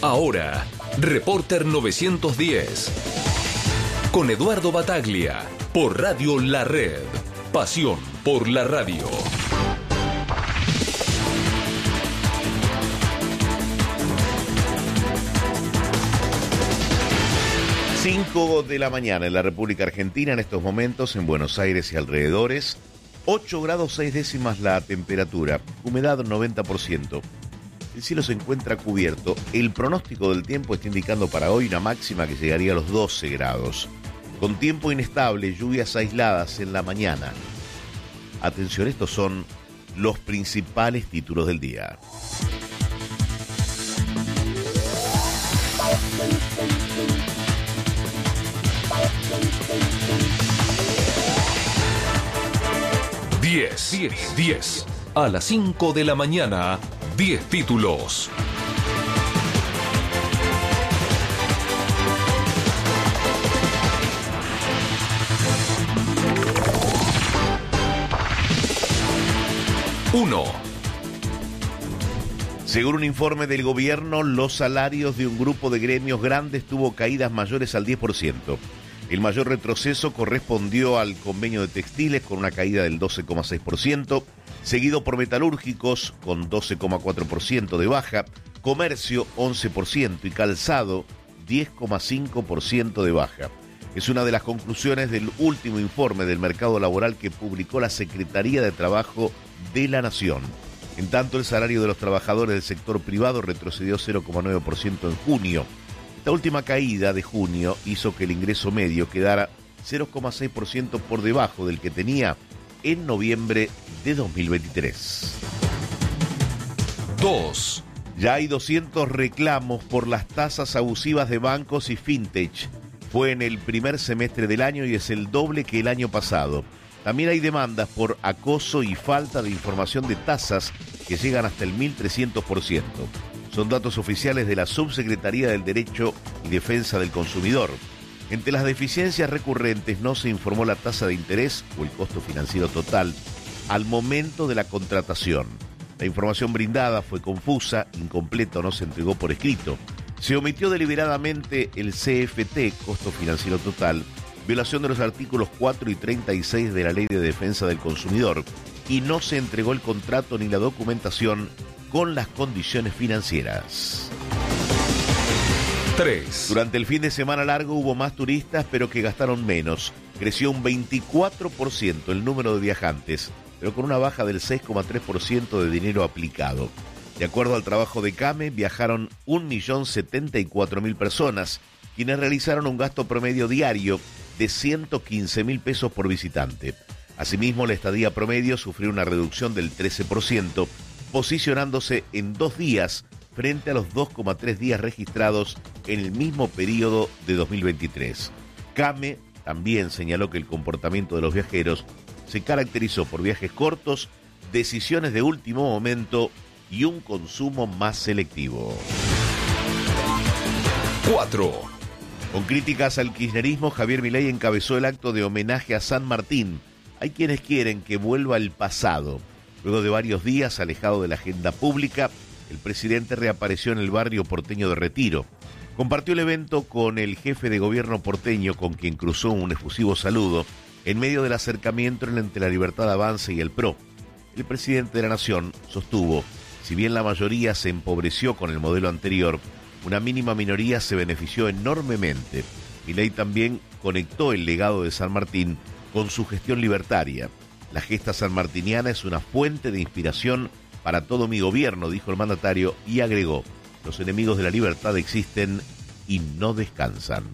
Ahora, Reporter 910. Con Eduardo Bataglia, por Radio La Red. Pasión por la radio. Cinco de la mañana en la República Argentina, en estos momentos en Buenos Aires y alrededores, 8 grados 6 décimas la temperatura, humedad 90%. El cielo se encuentra cubierto. El pronóstico del tiempo está indicando para hoy una máxima que llegaría a los 12 grados. Con tiempo inestable, lluvias aisladas en la mañana. Atención, estos son los principales títulos del día. Diez. A las 5 de la mañana, 10 títulos. Uno. Según un informe del gobierno, los salarios de un grupo de gremios grandes tuvo caídas mayores al 10%. El mayor retroceso correspondió al convenio de textiles con una caída del 12,6%, seguido por metalúrgicos con 12,4% de baja, comercio 11% y calzado 10,5% de baja. Es una de las conclusiones del último informe del mercado laboral que publicó la Secretaría de Trabajo de la Nación. En tanto, el salario de los trabajadores del sector privado retrocedió 0,9% en junio. Esta última caída de junio hizo que el ingreso medio quedara 0,6% por debajo del que tenía en noviembre de 2023. 2. Ya hay 200 reclamos por las tasas abusivas de bancos y fintech. Fue en el primer semestre del año y es el doble que el año pasado. También hay demandas por acoso y falta de información de tasas que llegan hasta el 1.300%. Son datos oficiales de la Subsecretaría del Derecho y Defensa del Consumidor. Entre las deficiencias recurrentes no se informó la tasa de interés o el costo financiero total al momento de la contratación. La información brindada fue confusa, incompleta o no se entregó por escrito. Se omitió deliberadamente el CFT, costo financiero total, violación de los artículos 4 y 36 de la Ley de Defensa del Consumidor, y no se entregó el contrato ni la documentación con las condiciones financieras. 3. Durante el fin de semana largo hubo más turistas, pero que gastaron menos. Creció un 24% el número de viajantes, pero con una baja del 6,3% de dinero aplicado. De acuerdo al trabajo de CAME, viajaron 1.074.000 personas, quienes realizaron un gasto promedio diario de 115.000 pesos por visitante. Asimismo, la estadía promedio sufrió una reducción del 13%, posicionándose en 2 días frente a los 2,3 días registrados en el mismo periodo de 2023. CAME también señaló que el comportamiento de los viajeros se caracterizó por viajes cortos, decisiones de último momento y un consumo más selectivo. 4. Con críticas al kirchnerismo, Javier Milei encabezó el acto de homenaje a San Martín. Hay quienes quieren que vuelva el pasado. Luego de varios días alejado de la agenda pública, el presidente reapareció en el barrio porteño de Retiro. Compartió el evento con el jefe de gobierno porteño, con quien cruzó un efusivo saludo en medio del acercamiento entre la Libertad Avanza y el PRO. El presidente de la Nación sostuvo, si bien la mayoría se empobreció con el modelo anterior, una mínima minoría se benefició enormemente. Milei también conectó el legado de San Martín con su gestión libertaria. La gesta sanmartiniana es una fuente de inspiración para todo mi gobierno, dijo el mandatario, y agregó, los enemigos de la libertad existen y no descansan.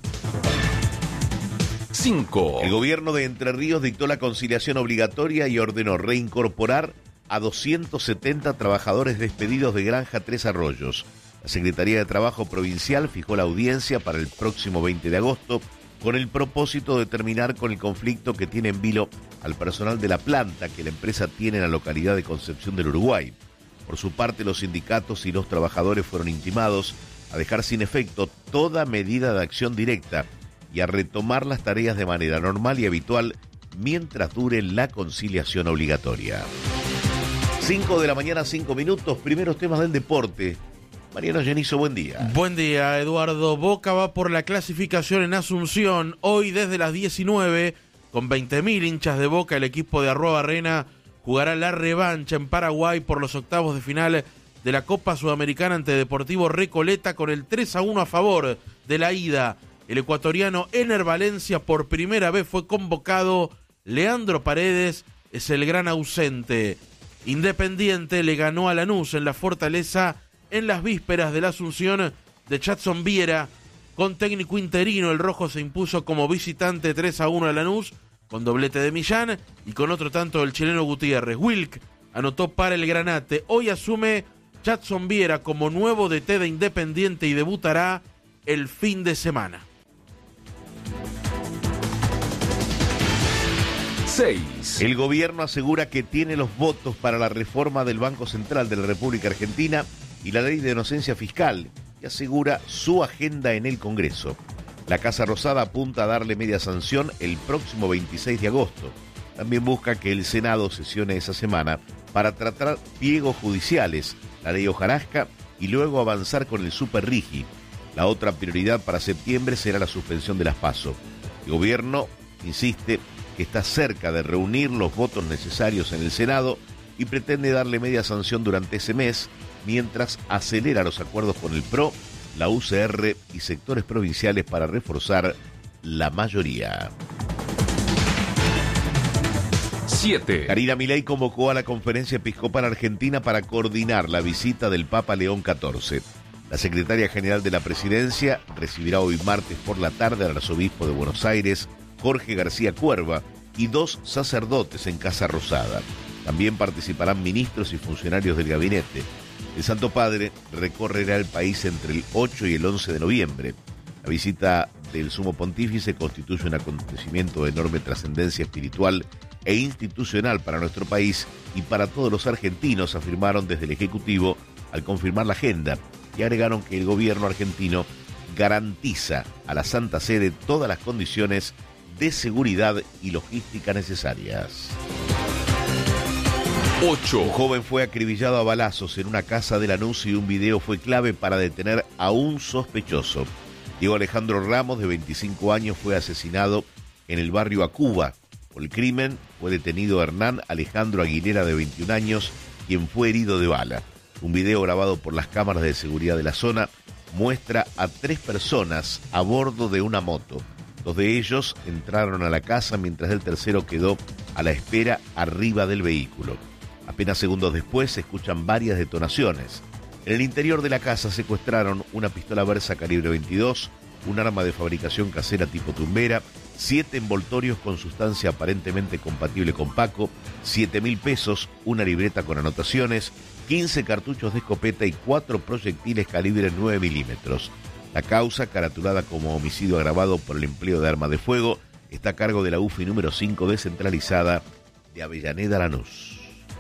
5. El gobierno de Entre Ríos dictó la conciliación obligatoria y ordenó reincorporar a 270 trabajadores despedidos de Granja Tres Arroyos. La Secretaría de Trabajo Provincial fijó la audiencia para el próximo 20 de agosto con el propósito de terminar con el conflicto que tiene en vilo al personal de la planta que la empresa tiene en la localidad de Concepción del Uruguay. Por su parte, los sindicatos y los trabajadores fueron intimados a dejar sin efecto toda medida de acción directa y a retomar las tareas de manera normal y habitual mientras dure la conciliación obligatoria. 5 de la mañana, 5 minutos, primeros temas del deporte. Mariano Genizo, buen día. Buen día, Eduardo. Boca va por la clasificación en Asunción. Hoy desde las 19, con 20.000 hinchas de Boca, el equipo de Arruabarrena jugará la revancha en Paraguay por los octavos de final de la Copa Sudamericana ante Deportivo Recoleta con el 3-1 a favor de la ida. El ecuatoriano Ener Valencia por primera vez fue convocado. Leandro Paredes es el gran ausente. Independiente le ganó a Lanús en la Fortaleza en las vísperas de la asunción de Jadson Viera. Con técnico interino, el rojo se impuso como visitante 3-1 a Lanús, con doblete de Millán y con otro tanto del chileno Gutiérrez. Wilk anotó para el Granate. Hoy asume Jadson Viera como nuevo DT de Independiente y debutará el fin de semana. 6. El gobierno asegura que tiene los votos para la reforma del Banco Central de la República Argentina y la ley de inocencia fiscal, y asegura su agenda en el Congreso. La Casa Rosada apunta a darle media sanción el próximo 26 de agosto. También busca que el Senado sesione esa semana para tratar pliegos judiciales, la ley hojarasca y luego avanzar con el Super Rigi. La otra prioridad para septiembre será la suspensión de las PASO. El gobierno insiste que está cerca de reunir los votos necesarios en el Senado y pretende darle media sanción durante ese mes, mientras acelera los acuerdos con el PRO, la UCR y sectores provinciales para reforzar la mayoría. 7. Karina Milei convocó a la Conferencia Episcopal Argentina para coordinar la visita del Papa León XIV. La secretaria general de la presidencia recibirá hoy martes por la tarde al arzobispo de Buenos Aires, Jorge García Cuerva, y 2 sacerdotes en Casa Rosada. También participarán ministros y funcionarios del gabinete. El Santo Padre recorrerá el país entre el 8 y el 11 de noviembre. La visita del Sumo Pontífice constituye un acontecimiento de enorme trascendencia espiritual e institucional para nuestro país y para todos los argentinos, afirmaron desde el Ejecutivo al confirmar la agenda, y agregaron que el gobierno argentino garantiza a la Santa Sede todas las condiciones de seguridad y logística necesarias. 8. Un joven fue acribillado a balazos en una casa de Lanús y un video fue clave para detener a un sospechoso. Diego Alejandro Ramos, de 25 años, fue asesinado en el barrio Acuba. Por el crimen fue detenido Hernán Alejandro Aguilera, de 21 años, quien fue herido de bala. Un video grabado por las cámaras de seguridad de la zona muestra a 3 personas a bordo de una moto. 2 de ellos entraron a la casa mientras el tercero quedó a la espera arriba del vehículo. Apenas segundos después se escuchan varias detonaciones. En el interior de la casa secuestraron una pistola Versa calibre 22, un arma de fabricación casera tipo tumbera, 7 envoltorios con sustancia aparentemente compatible con Paco, 7.000 pesos, una libreta con anotaciones, 15 cartuchos de escopeta y 4 proyectiles calibre 9 milímetros. La causa, caratulada como homicidio agravado por el empleo de arma de fuego, está a cargo de la UFI número 5 descentralizada de Avellaneda, Lanús.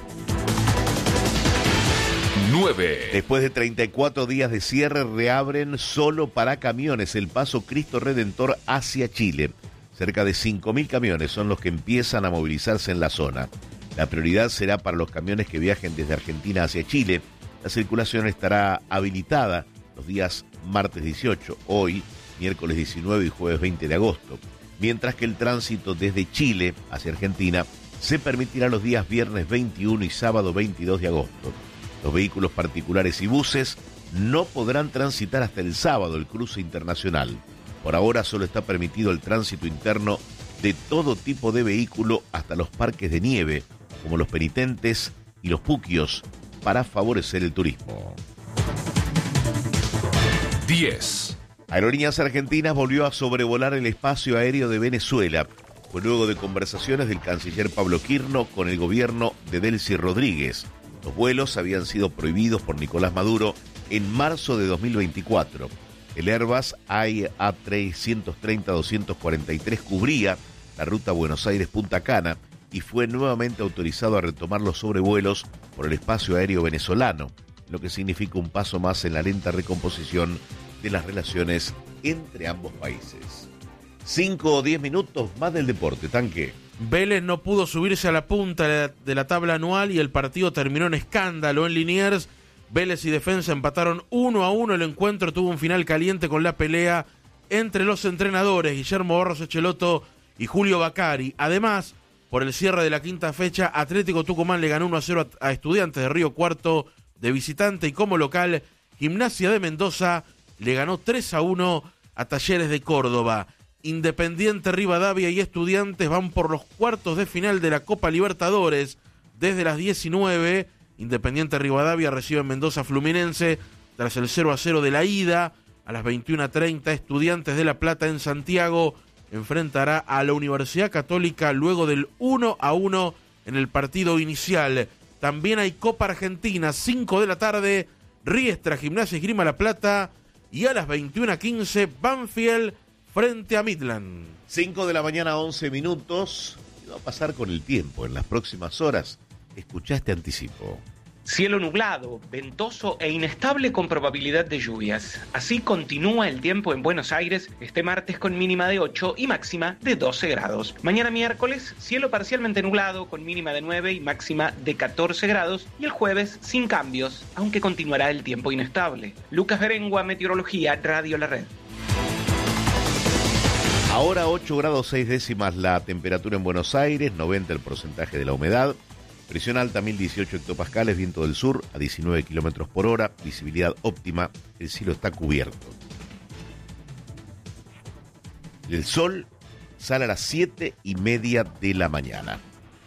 9. Después de 34 días de cierre, reabren solo para camiones el paso Cristo Redentor hacia Chile. Cerca de 5.000 camiones son los que empiezan a movilizarse en la zona. La prioridad será para los camiones que viajen desde Argentina hacia Chile. La circulación estará habilitada los días martes 18, hoy, miércoles 19 y jueves 20 de agosto, mientras que el tránsito desde Chile hacia Argentina se permitirá los días viernes 21 y sábado 22 de agosto. Los vehículos particulares y buses no podrán transitar hasta el sábado el cruce internacional. Por ahora solo está permitido el tránsito interno de todo tipo de vehículo hasta los parques de nieve, como los penitentes y los puquios, para favorecer el turismo. 10. Aerolíneas Argentinas volvió a sobrevolar el espacio aéreo de Venezuela. Fue luego de conversaciones del canciller Pablo Quirno con el gobierno de Delcy Rodríguez. Los vuelos habían sido prohibidos por Nicolás Maduro en marzo de 2024. El Airbus A330-243 cubría la ruta Buenos Aires-Punta Cana y fue nuevamente autorizado a retomar los sobrevuelos por el espacio aéreo venezolano, lo que significa un paso más en la lenta recomposición de las relaciones entre ambos países. 5 o 10 minutos más del deporte, Tanque. Vélez no pudo subirse a la punta de la tabla anual y el partido terminó en escándalo en Liniers. Vélez y Defensa empataron 1-1. El encuentro tuvo un final caliente con la pelea entre los entrenadores Guillermo Barros Echeloto y Julio Bacari. Además, por el cierre de la quinta fecha, Atlético Tucumán le ganó 1-0 a Estudiantes de Río Cuarto de visitante, y como local, Gimnasia de Mendoza le ganó 3-1 a Talleres de Córdoba. Independiente Rivadavia y Estudiantes van por los cuartos de final de la Copa Libertadores. Desde las 19, Independiente Rivadavia recibe en Mendoza Fluminense tras el 0-0 de la ida. A las 21:30, Estudiantes de La Plata en Santiago enfrentará a la Universidad Católica luego del 1-1 en el partido inicial. También hay Copa Argentina, 5 de la tarde, Riestra, Gimnasia y Esgrima La Plata, y a las 21:15, Banfield frente a Midland. 5 de la mañana, 11 minutos. ¿Qué va a pasar con el tiempo en las próximas horas? Escuchá este anticipo. Cielo nublado, ventoso e inestable con probabilidad de lluvias. Así continúa el tiempo en Buenos Aires este martes con mínima de 8 y máxima de 12 grados. Mañana miércoles, cielo parcialmente nublado con mínima de 9 y máxima de 14 grados. Y el jueves, sin cambios, aunque continuará el tiempo inestable. Lucas Berengua, Meteorología, Radio La Red. Ahora 8 grados 6 décimas la temperatura en Buenos Aires, 90 el porcentaje de la humedad. Presión alta 1018 hectopascales, viento del sur a 19 kilómetros por hora, visibilidad óptima, el cielo está cubierto. El sol sale a las 7:30 de la mañana.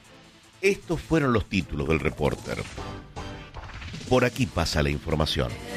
Estos fueron los títulos del Reporter. Por aquí pasa la información.